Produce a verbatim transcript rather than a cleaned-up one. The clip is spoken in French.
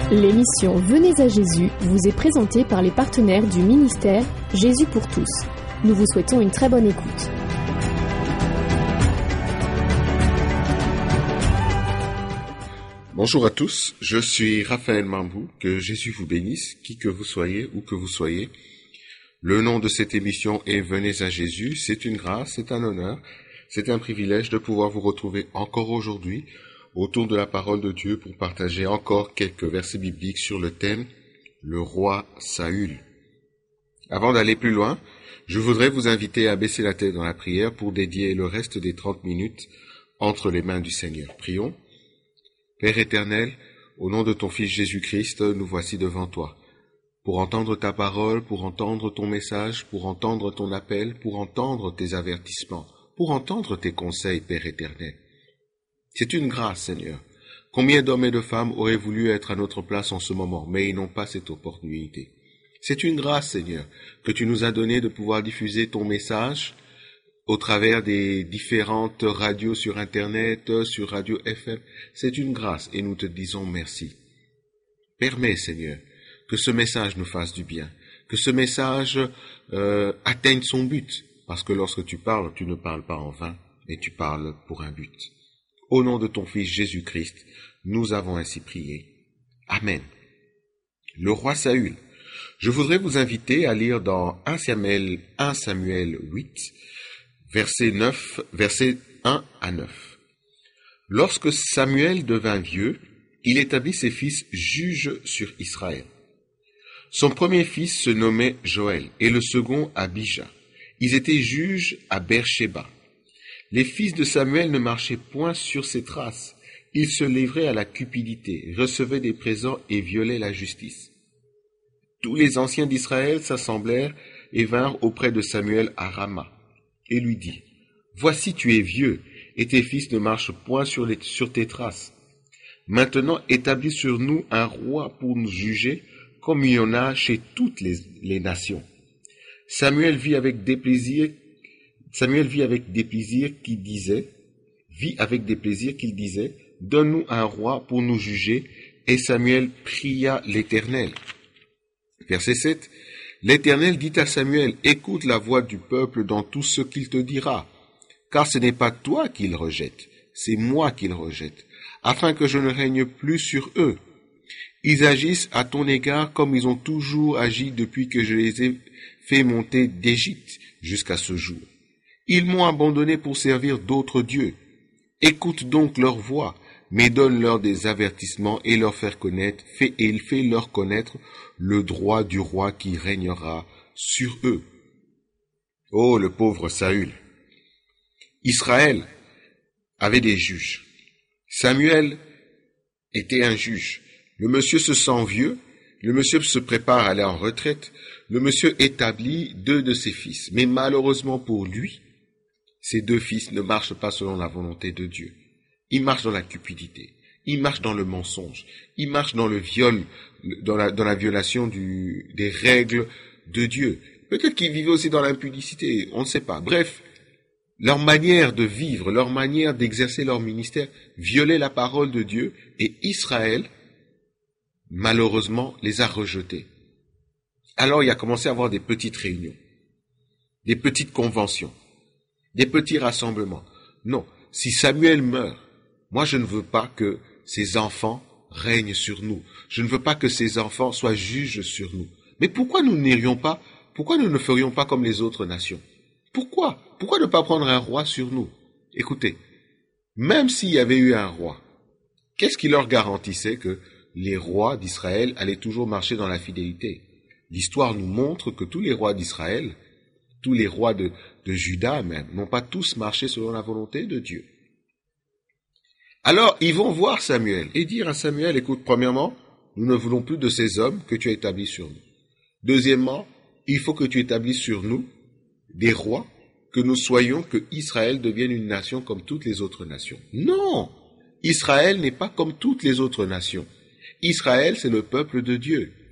L'émission Venez à Jésus vous est présentée par les partenaires du ministère Jésus pour tous. Nous vous souhaitons une très bonne écoute. Bonjour à tous, je suis Raphaël Mambou, que Jésus vous bénisse, qui que vous soyez, où que vous soyez. Le nom de cette émission est Venez à Jésus, c'est une grâce, c'est un honneur, c'est un privilège de pouvoir vous retrouver encore aujourd'hui autour de la parole de Dieu pour partager encore quelques versets bibliques sur le thème « Le roi Saül ». Avant d'aller plus loin, je voudrais vous inviter à baisser la tête dans la prière pour dédier le reste des trente minutes entre les mains du Seigneur. Prions. Père éternel, au nom de ton Fils Jésus-Christ, nous voici devant toi, pour entendre ta parole, pour entendre ton message, pour entendre ton appel, pour entendre tes avertissements, pour entendre tes conseils, Père éternel. C'est une grâce, Seigneur. Combien d'hommes et de femmes auraient voulu être à notre place en ce moment, mais ils n'ont pas cette opportunité. C'est une grâce, Seigneur, que tu nous as donné de pouvoir diffuser ton message au travers des différentes radios sur Internet, sur Radio F M. C'est une grâce et nous te disons merci. Permets, Seigneur, que ce message nous fasse du bien, que ce message euh, atteigne son but, parce que lorsque tu parles, tu ne parles pas en vain, mais tu parles pour un but. Au nom de ton Fils Jésus-Christ, nous avons ainsi prié. Amen. Le roi Saül. Je voudrais vous inviter à lire dans un Samuel, un Samuel huit, versets neuf, versets un à neuf. Lorsque Samuel devint vieux, il établit ses fils juges sur Israël. Son premier fils se nommait Joël et le second Abijah. Ils étaient juges à Beersheba. Les fils de Samuel ne marchaient point sur ses traces. Ils se livraient à la cupidité, recevaient des présents et violaient la justice. Tous les anciens d'Israël s'assemblèrent et vinrent auprès de Samuel à Rama, et lui dit, « Voici tu es vieux, et tes fils ne marchent point sur, les, sur tes traces. Maintenant établis sur nous un roi pour nous juger, comme il y en a chez toutes les, les nations. » Samuel vit avec déplaisir Samuel vit avec des plaisirs qu'il disait, vit avec des plaisirs qu'il disait, « Donne-nous un roi pour nous juger. » Et Samuel pria l'Éternel. Verset sept. L'Éternel dit à Samuel, « Écoute la voix du peuple dans tout ce qu'il te dira, car ce n'est pas toi qu'il rejette, c'est moi qu'il rejette, afin que je ne règne plus sur eux. Ils agissent à ton égard comme ils ont toujours agi depuis que je les ai fait monter d'Égypte jusqu'à ce jour. Ils m'ont abandonné pour servir d'autres dieux. Écoute donc leur voix, mais donne-leur des avertissements et leur faire connaître, fais, et fais leur connaître le droit du roi qui régnera sur eux. » Oh, le pauvre Saül! Israël avait des juges. Samuel était un juge. Le monsieur se sent vieux, le monsieur se prépare à aller en retraite, le monsieur établit deux de ses fils. Mais malheureusement pour lui, ces deux fils ne marchent pas selon la volonté de Dieu. Ils marchent dans la cupidité, ils marchent dans le mensonge, ils marchent dans le viol, dans la, dans la violation du, des règles de Dieu. Peut-être qu'ils vivaient aussi dans l'impudicité, on ne sait pas. Bref, leur manière de vivre, leur manière d'exercer leur ministère violait la parole de Dieu et Israël, malheureusement, les a rejetés. Alors il a commencé à avoir des petites réunions, des petites conventions, des petits rassemblements. Non, si Samuel meurt, moi je ne veux pas que ses enfants règnent sur nous. Je ne veux pas que ses enfants soient juges sur nous. Mais pourquoi nous n'irions pas, pourquoi nous ne ferions pas comme les autres nations? Pourquoi? Pourquoi ne pas prendre un roi sur nous? Écoutez, même s'il y avait eu un roi, qu'est-ce qui leur garantissait que les rois d'Israël allaient toujours marcher dans la fidélité? L'histoire nous montre que tous les rois d'Israël, tous les rois de, de Juda même, n'ont pas tous marché selon la volonté de Dieu. Alors, ils vont voir Samuel et dire à Samuel, écoute, premièrement, nous ne voulons plus de ces hommes que tu as établis sur nous. Deuxièmement, il faut que tu établisses sur nous des rois, que nous soyons, que Israël devienne une nation comme toutes les autres nations. Non! Israël n'est pas comme toutes les autres nations. Israël, c'est le peuple de Dieu.